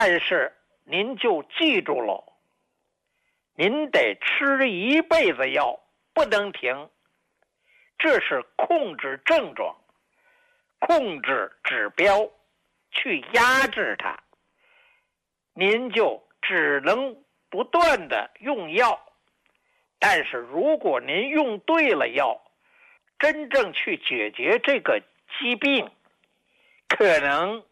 但是您就记住喽，您得吃一辈子药，不能停。这是控制症状，控制指标，去压制它。您就只能不断的用药，但是如果您用对了药，真正去解决这个疾病，可能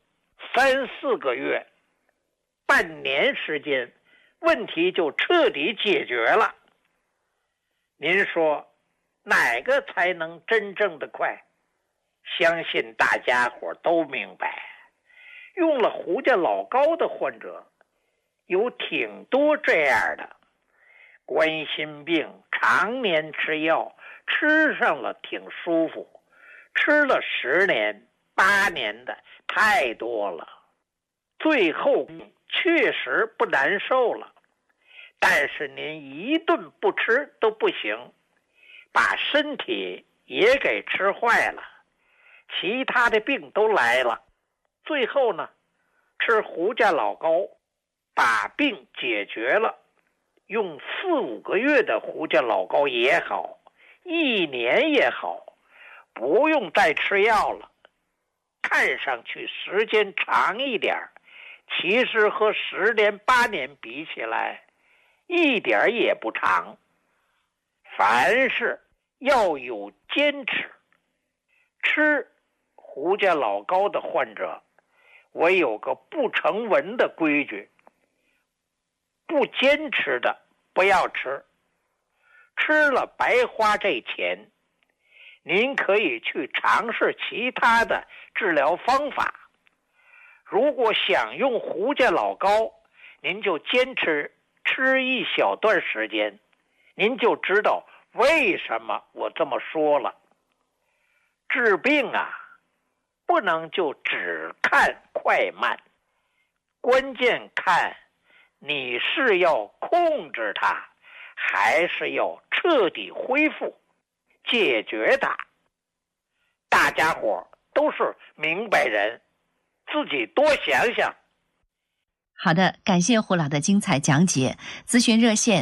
3、4个月、半年时间，问题就彻底解决了。您说哪个才能真正的快？相信大家伙都明白，用了胡家老高的患者有挺多这样的，冠心病常年吃药，吃上了挺舒服，吃了10年、8年的太多了，最后确实不难受了，但是您一顿不吃都不行，把身体也给吃坏了，其他的病都来了。最后呢，吃胡家老高把病解决了，用4、5个月的胡家老高也好，1年也好，不用再吃药了。看上去时间长一点，其实和10年、8年比起来一点也不长。凡事要有坚持。吃胡家老高的患者，我有个不成文的规矩，不坚持的不要吃，吃了白花这钱。您可以去尝试其他的治疗方法。如果想用胡家老高，您就坚持吃一小段时间，您就知道为什么我这么说了。治病啊，不能就只看快慢，关键看你是要控制它，还是要彻底恢复解决它。大家伙都是明白人，自己多想想。 好的，感谢胡老的精彩讲解。咨询热线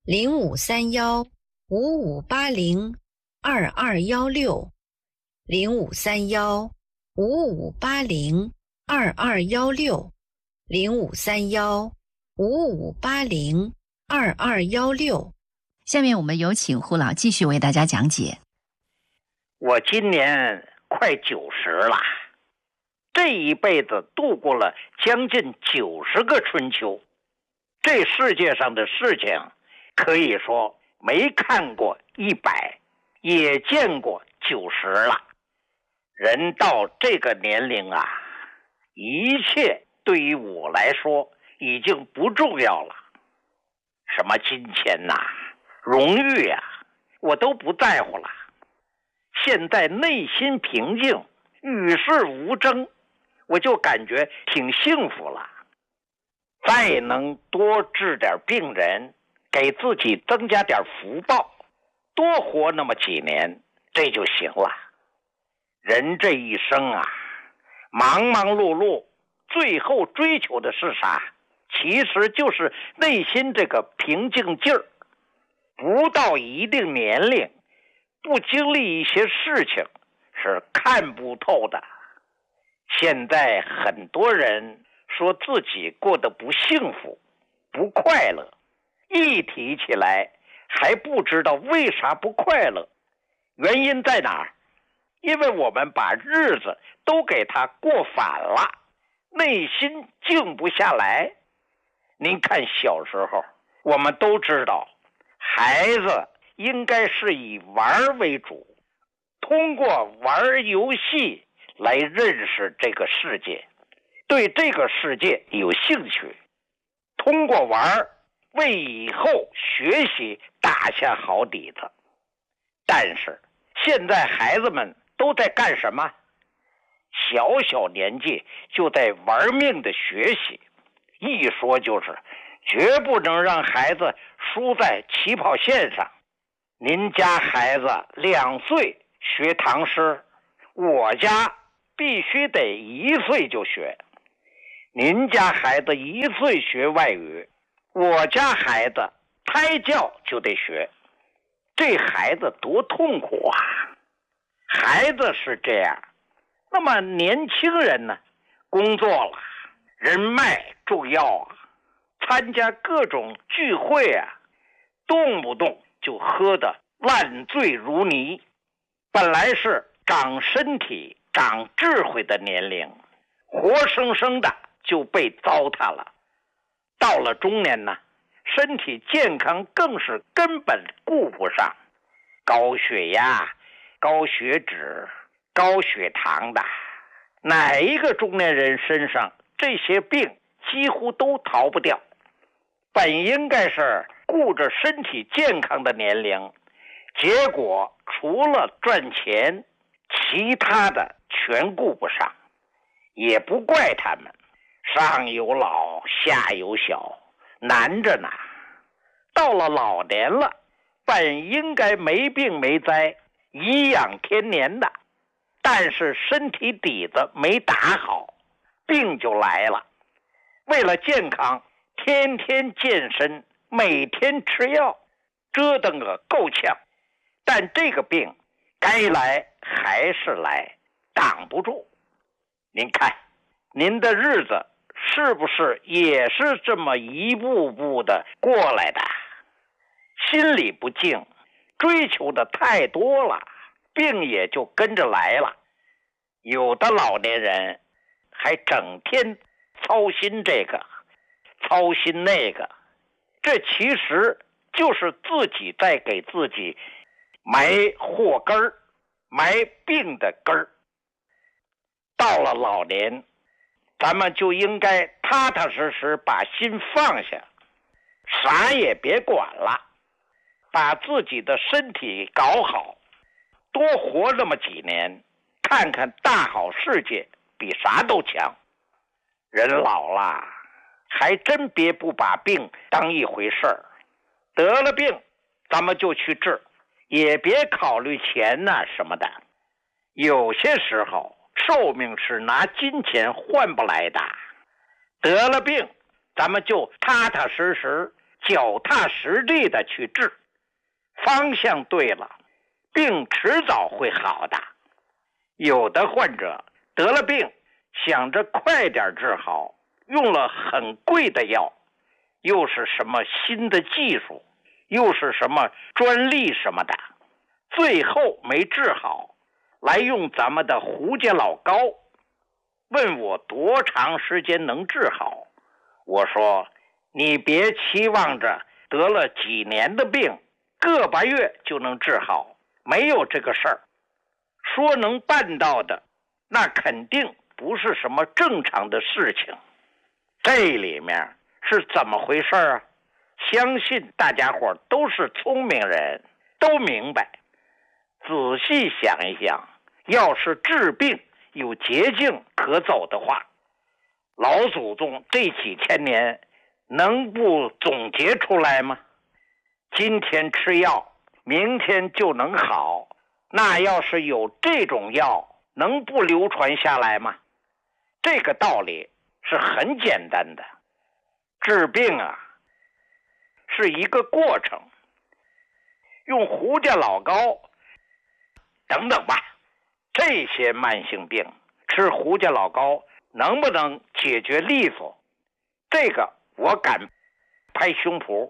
0531-5580-2216 0531-5580-2216 0531-5580-2216。 下面我们有请胡老继续为大家讲解。 我今年快90了，这一辈子度过了将近90个春秋，这世界上的事情可以说没看过100，也见过90了。人到这个年龄啊，一切对于我来说已经不重要了，什么金钱呐、荣誉啊，我都不在乎了。现在内心平静，与世无争，我就感觉挺幸福了。再能多治点病人，给自己增加点福报，多活那么几年，这就行了。人这一生啊，忙忙碌碌，最后追求的是啥？其实就是内心这个平静劲儿。不到一定年龄，不经历一些事情是看不透的。现在很多人说自己过得不幸福、不快乐，一提起来还不知道为啥不快乐，原因在哪儿？因为我们把日子都给他过反了，内心静不下来。您看小时候，我们都知道，孩子应该是以玩为主，通过玩游戏来认识这个世界，对这个世界有兴趣，通过玩为以后学习打下好底子。但是现在孩子们都在干什么？小小年纪就在玩命的学习，一说就是绝不能让孩子输在起跑线上。您家孩子2岁学唐诗，我家必须得1岁就学。 您家孩子1岁学外语，我家孩子胎教就得学，这孩子多痛苦啊！孩子是这样，那么年轻人呢？工作了，人脉重要啊，参加各种聚会啊，动不动就喝得烂醉如泥。本来是长身体、长智慧的年龄，活生生的就被糟蹋了。到了中年呢，身体健康更是根本顾不上，高血压、高血脂、高血糖的，哪一个中年人身上这些病几乎都逃不掉。本应该是顾着身体健康的年龄，结果除了赚钱，其他的全顾不上。也不怪他们，上有老下有小，难着呢。到了老年了，本应该没病没灾，颐养天年的，但是身体底子没打好，病就来了。为了健康，天天健身，每天吃药，折腾个够呛。但这个病该来还是来，挡不住。您看，您的日子是不是也是这么一步步的过来的？心里不静，追求的太多了，病也就跟着来了。有的老年人还整天操心这个，操心那个，这其实就是自己在给自己埋祸根儿，埋病的根儿。到了老年，咱们就应该踏踏实实把心放下，啥也别管了，把自己的身体搞好，多活那么几年，看看大好世界比啥都强。人老了，还真别不把病当一回事儿，得了病咱们就去治，也别考虑钱呐什么的。有些时候寿命是拿金钱换不来的，得了病咱们就踏踏实实、脚踏实地的去治，方向对了，病迟早会好的。有的患者得了病，想着快点治好，用了很贵的药，又是什么新的技术，又是什么专利什么的，最后没治好，来用咱们的胡家老膏，问我多长时间能治好。我说你别期望着得了几年的病，个把月就能治好，没有这个事儿。说能办到的，那肯定不是什么正常的事情。这里面是怎么回事啊？相信大家伙都是聪明人，都明白。仔细想一想，要是治病有捷径可走的话，老祖宗这几千年能不总结出来吗？今天吃药，明天就能好，那要是有这种药，能不流传下来吗？这个道理是很简单的。治病啊，是一个过程。用胡家老膏等等吧，这些慢性病吃胡家老膏能不能解决利索？这个我敢拍胸脯。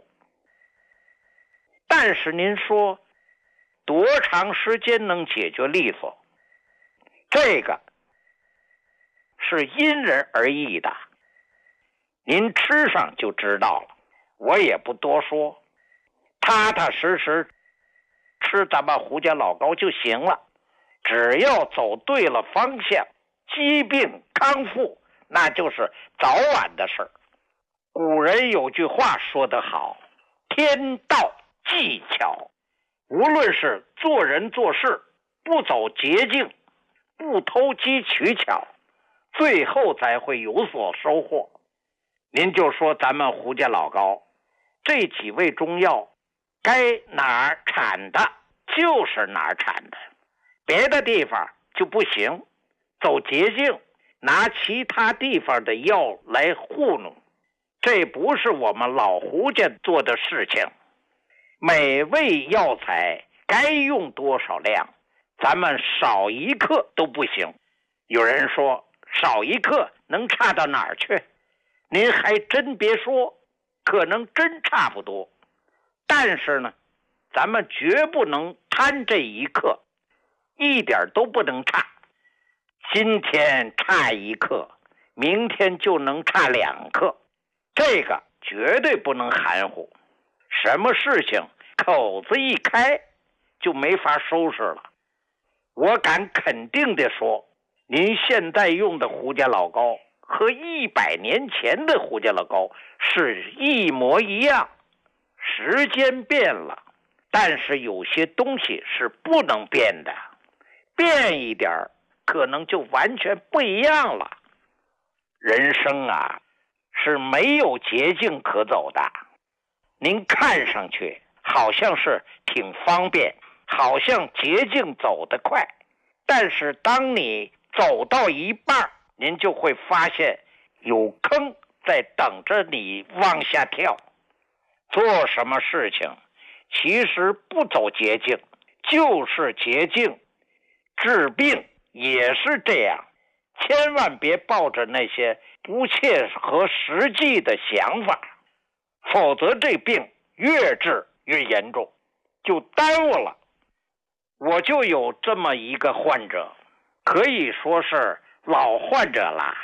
但是您说多长时间能解决利索？这个是因人而异的，您吃上就知道了，我也不多说，踏踏实实吃咱们胡家老膏就行了。只要走对了方向，疾病康复那就是早晚的事儿。古人有句话说得好，天道技巧，无论是做人做事，不走捷径，不投机取巧，最后才会有所收获。您就说咱们胡家老膏这几味中药，该哪儿产的就是哪儿产的，别的地方就不行，走捷径拿其他地方的药来糊弄，这不是我们老胡家做的事情。每味药材该用多少量，咱们少一克都不行。有人说少一克能差到哪儿去？您还真别说，可能真差不多。但是呢，咱们绝不能贪这一克，一点都不能差。今天差1克，明天就能差2克，这个绝对不能含糊。什么事情口子一开就没法收拾了。我敢肯定地说，您现在用的胡家老膏和100年前的胡家老膏是一模一样。时间变了，但是有些东西是不能变的，变一点可能就完全不一样了。人生啊，是没有捷径可走的。您看上去好像是挺方便，好像捷径走得快，但是当你走到一半，您就会发现有坑在等着你往下跳。做什么事情其实不走捷径就是捷径，治病也是这样。千万别抱着那些不切合实际的想法，否则这病越治越严重，就耽误了。我就有这么一个患者，可以说是老患者了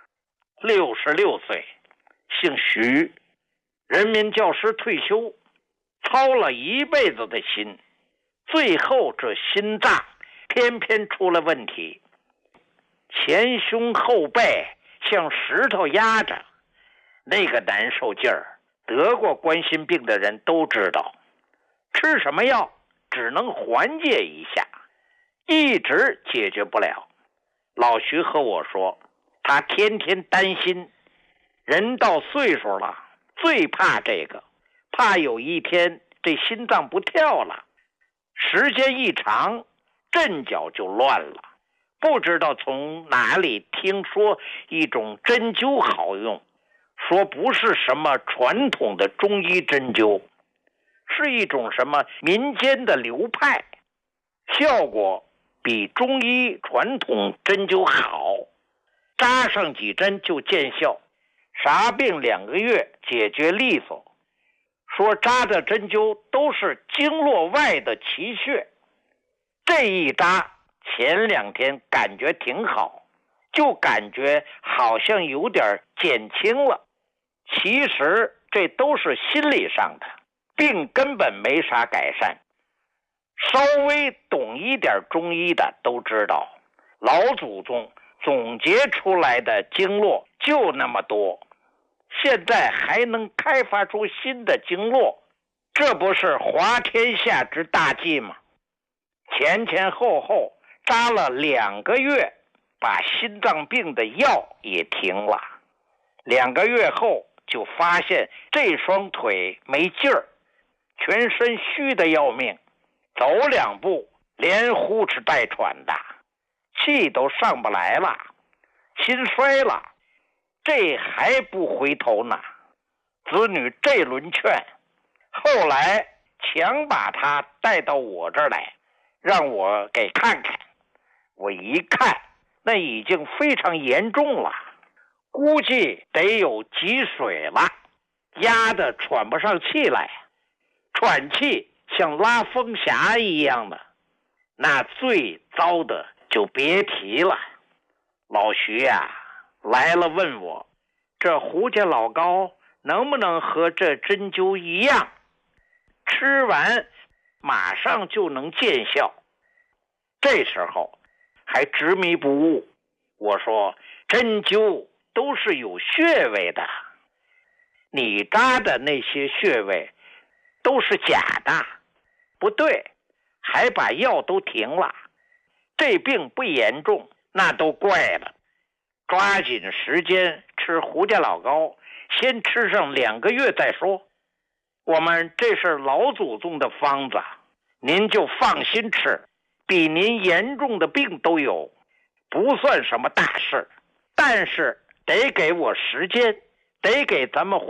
，66岁，姓徐，人民教师退休，操了一辈子的心，最后这心脏偏偏出了问题，前胸后背像石头压着，那个难受劲儿，得过冠心病的人都知道。吃什么药只能缓解一下，一直解决不了。老徐和我说，他天天担心，人到岁数了最怕这个，怕有一天这心脏不跳了，时间一长阵脚就乱了。不知道从哪里听说一种针灸好用，说不是什么传统的中医针灸，是一种什么民间的流派，效果比中医传统针灸好，扎上几针就见效，啥病2个月解决利索。说扎的针灸都是经络外的奇穴，这一扎前2天感觉挺好，就感觉好像有点减轻了，其实这都是心理上的，病根本没啥改善。稍微懂一点中医的都知道，老祖宗总结出来的经络就那么多，现在还能开发出新的经络，这不是滑天下之大稽吗？前后扎了2个月，把心脏病的药也停了。2个月后就发现这双腿没劲儿，全身虚得要命，走2步连呼哧带喘的，气都上不来了，心衰了，这还不回头呢。子女这轮劝，后来强把他带到我这儿来，让我给看看。我一看，那已经非常严重了，估计得有积水了，压得喘不上气来，喘气像拉风匣一样的，那最糟的就别提了。老徐呀，来了问我，这胡家老膏能不能和这针灸一样，吃完马上就能见效？这时候还执迷不悟，我说针灸都是有穴位的，你扎的那些穴位都是假的。不对，还把药都停了，这病不严重那都怪了。抓紧时间吃胡家老膏，先吃上2个月再说。我们这是老祖宗的方子，您就放心吃，比您严重的病都有，不算什么大事。 但是得给我时间，得给咱们